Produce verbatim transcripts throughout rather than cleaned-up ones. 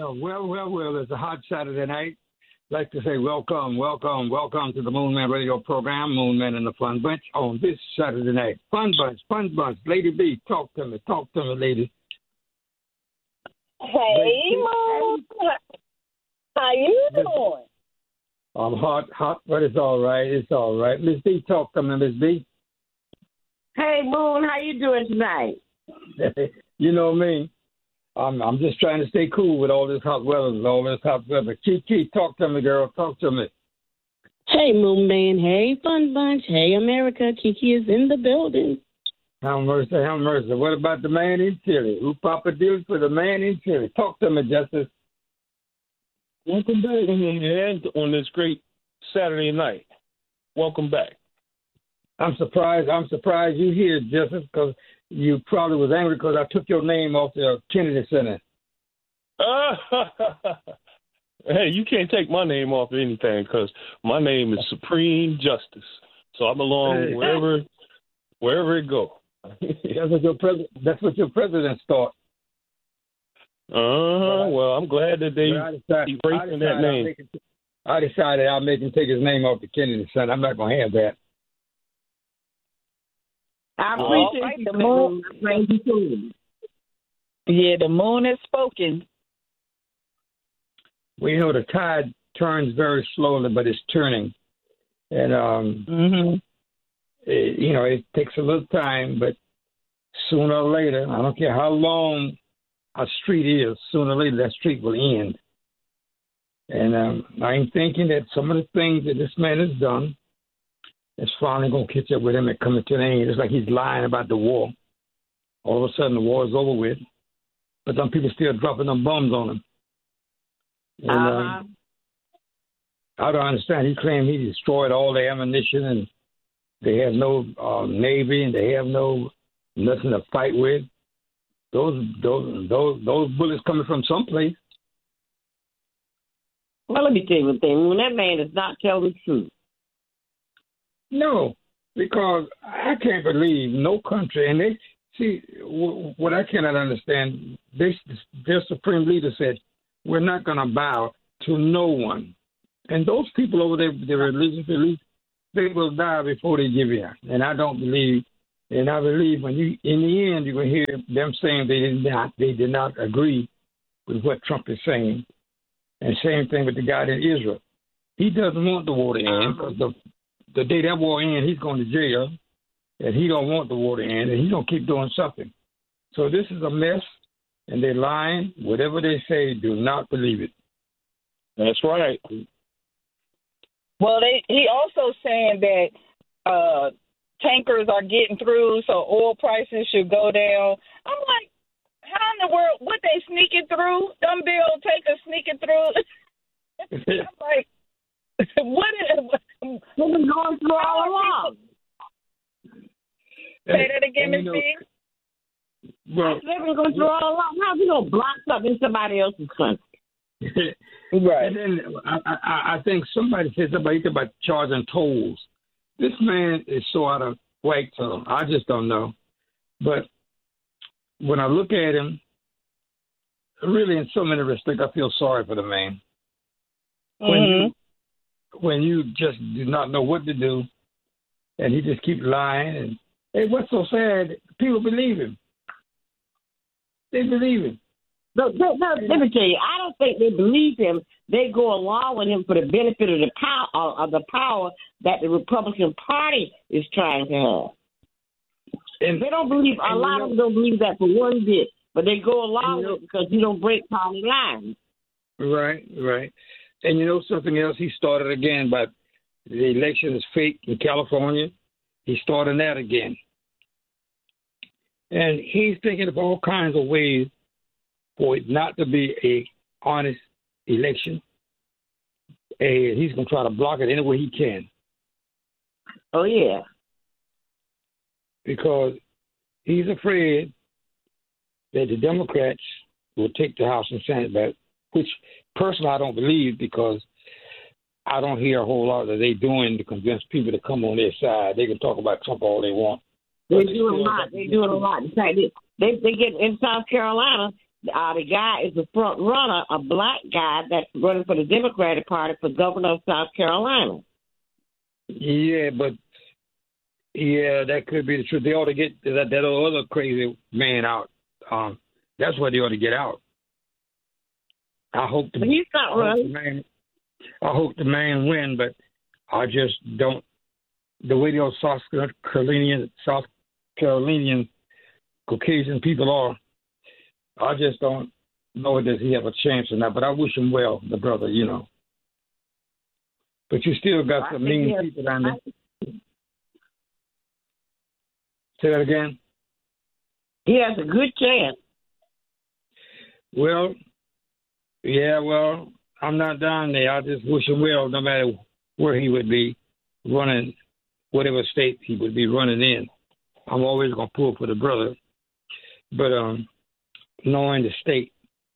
Well, well, well, well. It's a hot Saturday night. I'd like to say welcome, welcome, welcome to the Moon Man Radio program, Moon Man and the Fun Bunch, on this Saturday night. Fun Bunch, Fun Bunch. Lady B, talk to me, talk to me, lady. Hey, Moon. How you doing? I'm hot, hot, but it's all right. It's all right. Miss B, talk to me, Miss B. Hey, Moon. How you doing tonight? You know me. I'm I'm just trying to stay cool with all this hot weather and all this hot weather. Kiki, talk to me, girl. Talk to me. Hey, Moon Man. Hey, Fun Bunch. Hey, America. Kiki is in the building. Have mercy, have mercy. What about the man in Chile? Who Papa deals for the man in Chile? Talk to me, Justice. Welcome back, man, on this great Saturday night. Welcome back. I'm surprised. I'm surprised you here, Justice, because you probably was angry because I took your name off the Kennedy Center. Hey, you can't take my name off of anything because my name is Supreme Justice. So I belong wherever, wherever it go. That's what your president. That's what your president thought. Uh huh. Well, I'm glad that they decided, erasing that name. Him, I decided I'll make him take his name off the Kennedy Center. I'm not gonna have that. I appreciate right, the moon. moon. Yeah, the moon has spoken. We know the tide turns very slowly, but it's turning, and um, mm-hmm. it, you know, it takes a little time, but sooner or later, I don't care how long a street is, sooner or later that street will end. And um, I'm thinking that some of the things that this man has done is finally going to catch up with him and come to an end. It's like he's lying about the war. All of a sudden, the war is over with, but some people still dropping them bombs on him. And uh-huh. um, I don't understand. He claimed he destroyed all the ammunition, and they have no uh, navy, and they have no nothing to fight with. Those those those those bullets coming from someplace. Well, let me tell you one thing. When that man does not tell the truth. No, because I can't believe no country, and they see w- what I cannot understand. They, their supreme leader said, "We're not going to bow to no one," and those people over there, their religious beliefs, they will die before they give in. And I don't believe, and I believe when you, in the end, you're going to hear them saying they did not, they did not agree with what Trump is saying. And same thing with the guy in Israel. He doesn't want the war to end because the The day that war ends, he's going to jail, and he don't want the war to end, and he's going to keep doing something. So this is a mess, and they're lying. Whatever they say, do not believe it. That's right. Well, they, he also saying that uh, tankers are getting through, so oil prices should go down. I'm like, how in the world, what they sneaking through? Them bill tankers sneaking through? I'm like, what is They've been going through all along. Say that again, Miss B. Well, they've been going through all along. How are we gonna block something in somebody else's country? Right. And then I, I, I think somebody said something about charging tolls. This man is so out of whack, so I just don't know. But when I look at him, really, in so many respects, I feel sorry for the man. When mm-hmm. you when you just do not know what to do, and he just keep lying. And hey, what's so sad? People believe him. They believe him. No, no, no, let me tell you, I don't think they believe him. They go along with him for the benefit of the power of the power that the Republican Party is trying to have. And they don't believe. A lot of them don't believe that for one bit, but they go along with it because you don't break party lines. Right, right. And you know something else? He started again, but the election is fake in California. He's starting that again. And he's thinking of all kinds of ways for it not to be a honest election. And he's going to try to block it any way he can. Oh, yeah. Because he's afraid that the Democrats will take the House and Senate back, which personally I don't believe, because I don't hear a whole lot that they're doing to convince people to come on their side. They can talk about Trump all they want. They do a lot. They do it a lot. In fact, they, they, they get in South Carolina, Uh, the guy is the front runner, a black guy that's running for the Democratic Party for governor of South Carolina. Yeah, but yeah, that could be the truth. They ought to get that, that other crazy man out. Um, that's what they ought to get out. I hope the, But he's not I hope running. the man. I hope the man win, but I just don't. The way those South Carolinian, South Carolinian Caucasian people are, I just don't know does he have a chance or not. But I wish him well, the brother, you know. But you still got I some think mean he has- people down there. Say that again. He has a good chance. Well, yeah, well, I'm not down there. I just wish him well, no matter where he would be running, whatever state he would be running in. I'm always gonna pull for the brother, but um, knowing the state,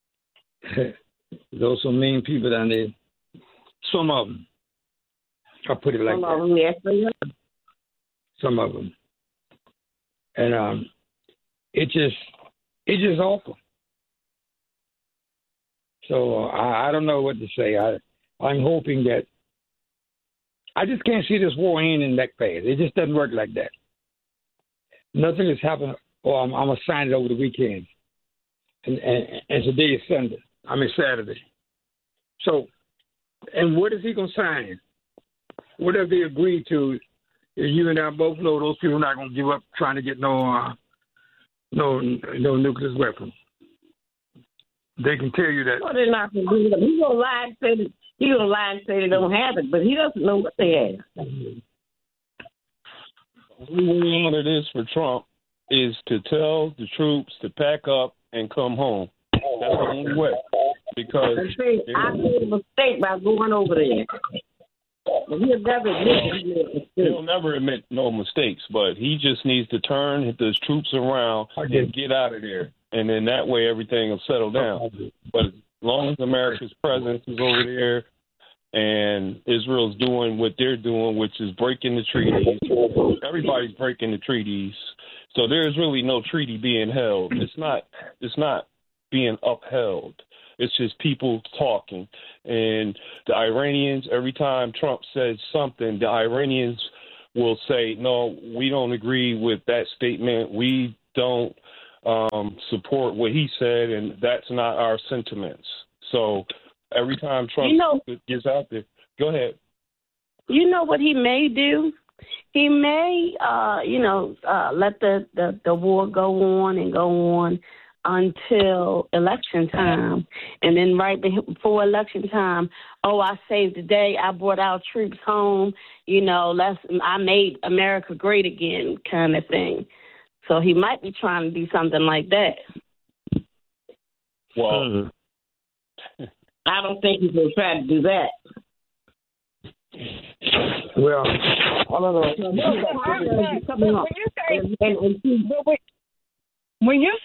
those some mean people down there. Some of them, I'll put it like Some that. of them, yes, they are. Some of them, and um, it just, it's just awful. So uh, I, I don't know what to say. I, I'm hoping that I just can't see this war ending that fast. It just doesn't work like that. Nothing has happened. Oh, I'm, I'm gonna sign it over the weekend, and, and, and today is Sunday. I mean Saturday. So, and what is he gonna sign? Whatever they agree to, you and I both know those people are not gonna give up trying to get no, uh, no, no nuclear weapons. They can tell you that. No, they're not going to do it. He's going to lie and say that he's going to lie and say they don't have it, but he doesn't know what they have. The only way out of this for Trump is to tell the troops to pack up and come home. That's the only way. Because And say, I made a mistake by going over there. But he'll never admit that he made a mistake. he'll never admit no mistakes, but he just needs to turn his troops around and get out of there. And then that way everything will settle down. But as long as America's presence is over there and Israel's doing what they're doing, which is breaking the treaties, everybody's breaking the treaties. So there's really no treaty being held. It's not it's not being upheld. It's just people talking. And the Iranians, every time Trump says something, the Iranians will say, no, we don't agree with that statement. We don't um, support what he said, and that's not our sentiments. So every time Trump You know- gets out there, go ahead. You know what he may do? He may, uh, you know, uh, let the, the, the war go on and go on until election time. And then right before election time, oh, I saved the day. I brought our troops home. You know, let's, I made America great again kind of thing. So he might be trying to do something like that. Well, I don't think he's going to try to do that. Well, I don't know. When you say, And, and, and, when you